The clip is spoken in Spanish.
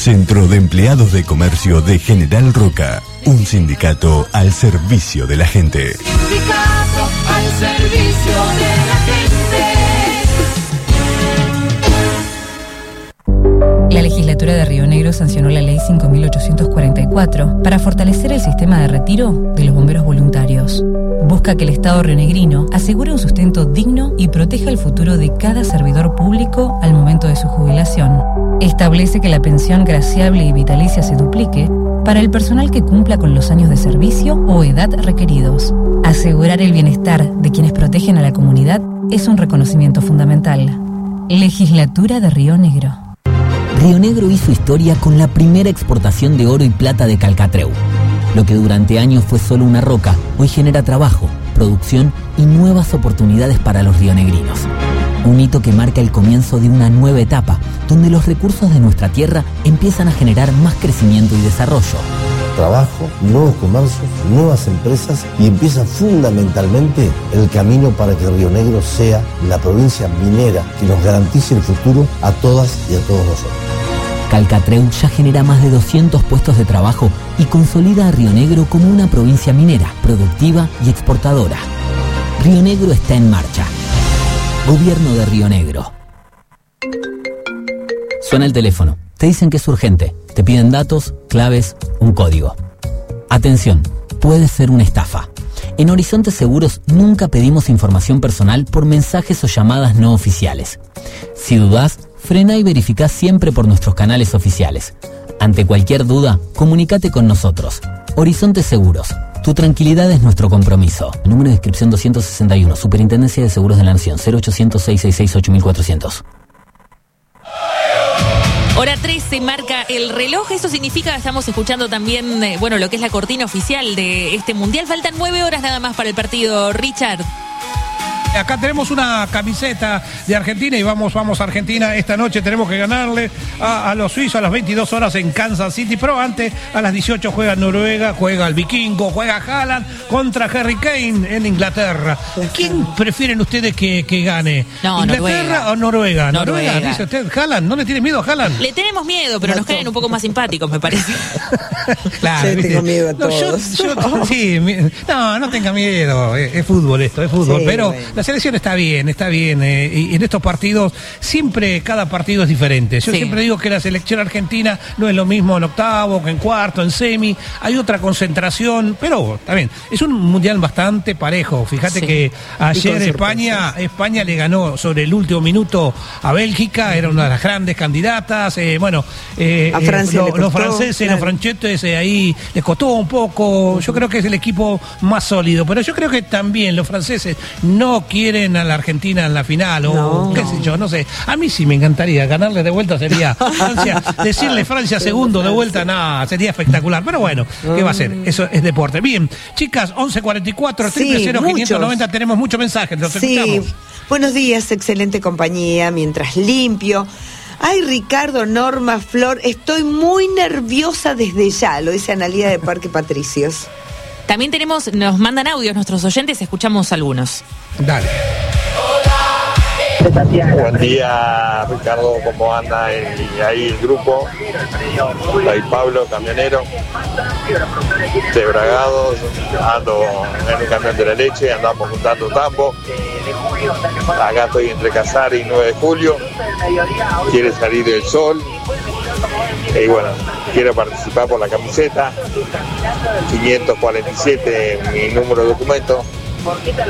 Centro de Empleados de Comercio de General Roca. Un sindicato al servicio de la gente. Sindicato al servicio de la gente. La legislatura de Río Negro sancionó la ley 5.844 para fortalecer el sistema de retiro de los bomberos voluntarios. Busca que el Estado rionegrino asegure un sustento digno y proteja el futuro de cada servidor público al momento de su jubilación. Establece que la pensión graciable y vitalicia se duplique para el personal que cumpla con los años de servicio o edad requeridos. Asegurar el bienestar de quienes protegen a la comunidad es un reconocimiento fundamental. Legislatura de Río Negro. Río Negro hizo historia con la primera exportación de oro y plata de Calcatreu. Lo que durante años fue solo una roca, hoy genera trabajo, producción y nuevas oportunidades para los rionegrinos. Un hito que marca el comienzo de una nueva etapa, donde los recursos de nuestra tierra empiezan a generar más crecimiento y desarrollo. Trabajo, nuevos comercios, nuevas empresas y empieza fundamentalmente el camino para que Río Negro sea la provincia minera que nos garantice el futuro a todas y a todos nosotros. Calcatreu ya genera más de 200 puestos de trabajo y consolida a Río Negro como una provincia minera, productiva y exportadora. Río Negro está en marcha. Gobierno de Río Negro. Suena el teléfono. Te dicen que es urgente. Te piden datos, claves, un código. Atención, puede ser una estafa. En Horizonte Seguros nunca pedimos información personal por mensajes o llamadas no oficiales. Si dudás, frena y verificá siempre por nuestros canales oficiales. Ante cualquier duda, comunícate con nosotros. Horizonte Seguros. Tu tranquilidad es nuestro compromiso. Número de inscripción 261, Superintendencia de Seguros de la Nación, 0800-666-8400. Hora 13 marca el reloj, eso significa que estamos escuchando también, lo que es la cortina oficial de este Mundial. Faltan 9 horas nada más para el partido, Richard. Acá tenemos una camiseta de Argentina y vamos a Argentina. Esta noche tenemos que ganarle a los suizos a las 22 horas en Kansas City. Pero antes, a las 18 juega Noruega, juega el Vikingo, juega Haaland contra Harry Kane en Inglaterra. ¿Quién prefieren ustedes que gane? No, ¿Inglaterra o Noruega? Noruega, dice usted. Haaland, ¿no le tiene miedo a Haaland? Le tenemos miedo, pero nos caen un poco más simpáticos, me parece. Claro, sí, tengo miedo a todos. No tenga miedo. Es fútbol esto, es fútbol. Sí, pero la selección está bien. Y en estos partidos, siempre cada partido es diferente. Yo siempre digo que la selección argentina no es lo mismo en octavo, que en cuarto, en semi. Hay otra concentración, pero está bien. Es un mundial bastante parejo. Fíjate que ayer España le ganó sobre el último minuto a Bélgica. Era una de las grandes candidatas. A Francia los franceses, los franchetes, ahí les costó un poco. Yo creo que es el equipo más sólido. Pero yo creo que también los franceses no quieren a la Argentina en la final qué sé yo, no sé. A mí sí me encantaría ganarle de vuelta, sería Francia, decirle Francia segundo de vuelta, sería espectacular. Pero bueno, ¿qué va a ser? Eso es deporte. Bien, chicas, 1144 590, tenemos muchos mensajes, los escuchamos. Buenos días, excelente compañía, mientras limpio. Ay, Ricardo, Norma, Flor, estoy muy nerviosa desde ya, lo dice Analía de Parque Patricios. También nos mandan audios nuestros oyentes, escuchamos algunos. Dale. Buen día, Ricardo, ¿cómo anda ahí el grupo? Soy Pablo, camionero de Bragado, ando en un camión de la leche, andamos juntando tambo. Acá estoy entre Casares y 9 de julio, quiere salir el sol. Y bueno, quiero participar por la camiseta, 547 mi número de documento.